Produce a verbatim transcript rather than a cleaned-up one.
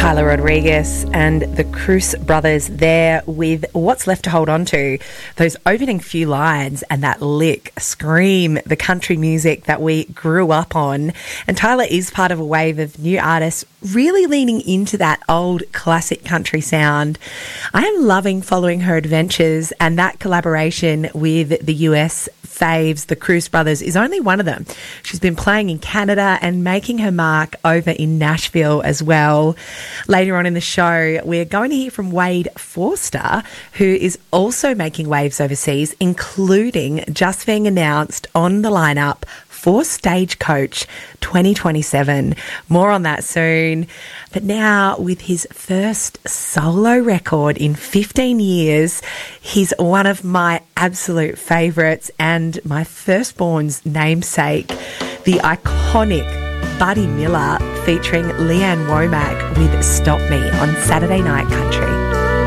Tyler Rodriguez and the Cruz Brothers there with What's Left to Hold On To. Those opening few lines and that lick scream the country music that we grew up on. And Tyler is part of a wave of new artists really leaning into that old classic country sound. I am loving following her adventures, and that collaboration with the U S faves, the Cruz Brothers, is only one of them. She's been playing in Canada and making her mark over in Nashville as well. Later on in the show, we're going to hear from Wade Forster, who is also making waves overseas, including just being announced on the lineup for Stagecoach twenty twenty-seven. More on that soon. But now, with his first solo record in fifteen years, he's one of my absolute favourites and my firstborn's namesake, the iconic Buddy Miller featuring Leanne Womack with Stop Me on Saturday Night Country.